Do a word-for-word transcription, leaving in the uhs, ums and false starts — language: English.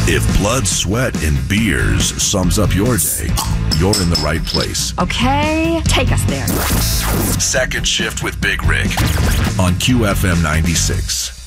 If blood, sweat, and beers sums up your day, you're in the right place. Okay, take us there. Second Shift with Big Rig on Q F M ninety-six.